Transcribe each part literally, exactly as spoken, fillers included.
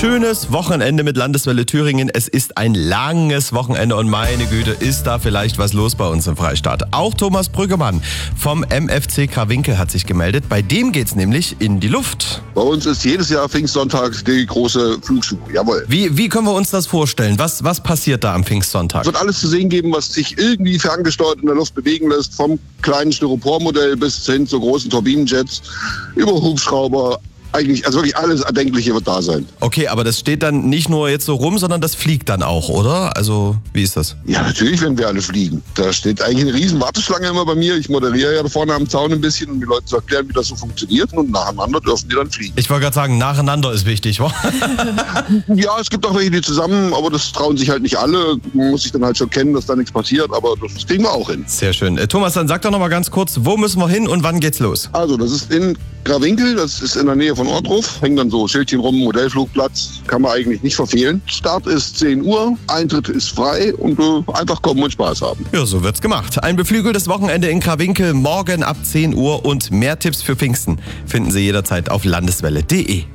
schönes Wochenende mit Landeswelle Thüringen. Es ist ein langes Wochenende und meine Güte, ist da vielleicht was los bei uns im Freistaat. Auch Thomas Brüggemann vom M F C Krawinkel hat sich gemeldet. Bei dem geht's nämlich in die Luft. Bei uns ist jedes Jahr Pfingstsonntag die große Flugshow. Jawohl. Wie, wie können wir uns das vorstellen? Was, was passiert da am Pfingstsonntag? Es wird alles zu sehen geben, was sich irgendwie ferngesteuert in der Luft bewegen lässt. Vom kleinen Styropormodell bis hin zu großen Turbinenjets, über Hubschrauber. Eigentlich, also wirklich alles Erdenkliche wird da sein. Okay, aber das steht dann nicht nur jetzt so rum, sondern das fliegt dann auch, oder? Also, wie ist das? Ja, natürlich werden wir alle fliegen. Da steht eigentlich eine riesen Warteschlange immer bei mir. Ich moderiere ja da vorne am Zaun ein bisschen, um die Leute zu erklären, wie das so funktioniert. Und nacheinander dürfen die dann fliegen. Ich wollte gerade sagen, nacheinander ist wichtig, wa? Ja, es gibt auch welche, die zusammen, aber das trauen sich halt nicht alle. Man muss sich dann halt schon kennen, dass da nichts passiert, aber das kriegen wir auch hin. Sehr schön. Äh, Thomas, dann sag doch noch mal ganz kurz, wo müssen wir hin und wann geht's los? Also, das ist in Krawinkel, das ist in der Nähe von Ortruf. Hängen dann so Schildchen rum, Modellflugplatz, kann man eigentlich nicht verfehlen. Start ist zehn Uhr, Eintritt ist frei und äh, einfach kommen und Spaß haben. Ja, so wird's gemacht. Ein beflügeltes Wochenende in Krawinkel, morgen ab zehn Uhr und mehr Tipps für Pfingsten finden Sie jederzeit auf landeswelle punkt de.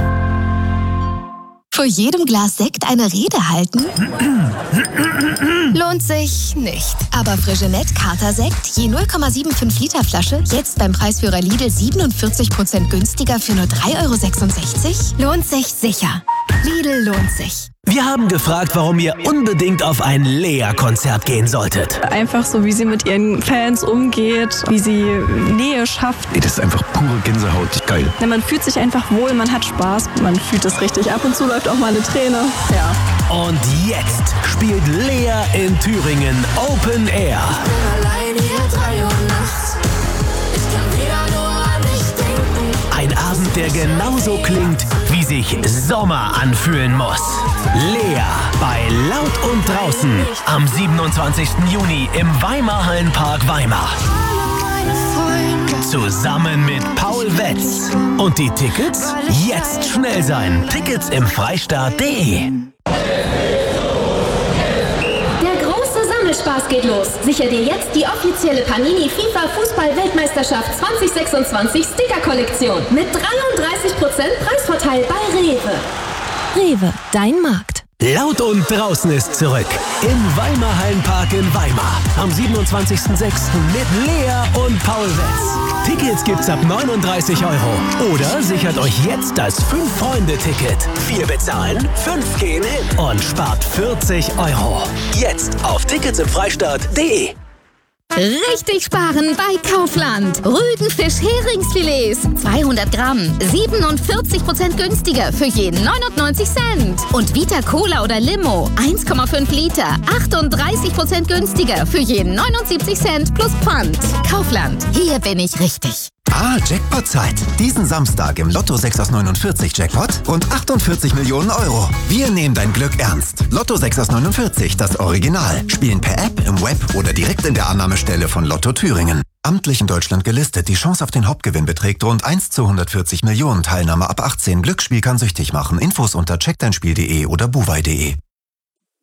Vor jedem Glas Sekt eine Rede halten? Lohnt sich nicht. Aber Frigenet Kater-Sekt, je null Komma fünfundsiebzig Liter Flasche, jetzt beim Preisführer Lidl siebenundvierzig Prozent günstiger für nur drei Euro sechsundsechzig? Lohnt sich sicher. Lidl lohnt sich. Wir haben gefragt, warum ihr unbedingt auf ein Lea-Konzert gehen solltet. Einfach so, wie sie mit ihren Fans umgeht, wie sie Nähe schafft. Ey, das ist einfach pure Gänsehaut, geil. Ja, man fühlt sich einfach wohl, man hat Spaß, man fühlt es richtig. Ab und zu läuft auch mal eine Träne. Ja. Und jetzt spielt Lea in Thüringen Open Air. Ich bin allein hier drei Uhr nachts. Ich kann wieder nur an dich denken. Ein Abend, der genauso klingt, wie sich Sommer anfühlen muss. Lea bei Laut und Draußen am siebenundzwanzigsten Juni im Weimar Hallenpark Weimar. Zusammen mit Paul Wetz. Und die Tickets? Jetzt schnell sein. Tickets im Freistaat punkt de. Der große Sammelspaß geht los. Sicher dir jetzt die offizielle Panini FIFA Fußball-Weltmeisterschaft zwanzig sechsundzwanzig Sticker-Kollektion mit dreiunddreißig Prozent Preisvorteil bei Rewe. Rewe, dein Markt. Laut und Draußen ist zurück. Im Weimar Hallenpark in Weimar. Am siebenundzwanzigsten sechsten mit Lea und Paul Wetz. Tickets gibt's ab neununddreißig Euro. Oder sichert euch jetzt das fünf-Freunde-Ticket. Vier bezahlen, fünf gehen hin. Und spart vierzig Euro. Jetzt auf Tickets im Freistaat punkt de. Richtig sparen bei Kaufland. Rügenfisch Heringsfilets. zweihundert Gramm. siebenundvierzig Prozent günstiger für jeden neunundneunzig Cent. Und Vita Cola oder Limo. eins Komma fünf Liter. achtunddreißig Prozent günstiger für jeden neunundsiebzig Cent plus Pfand. Kaufland. Hier bin ich richtig. Ah, Jackpot-Zeit. Diesen Samstag im Lotto sechs aus neunundvierzig Jackpot und achtundvierzig Millionen Euro. Wir nehmen dein Glück ernst. Lotto sechs aus neunundvierzig, das Original. Spielen per App, im Web oder direkt in der Annahmestelle von Lotto Thüringen. Amtlich in Deutschland gelistet. Die Chance auf den Hauptgewinn beträgt rund eins zu hundertvierzig Millionen. Teilnahme ab achtzehn. Glücksspiel kann süchtig machen. Infos unter check dein spiel punkt de oder buwei punkt de.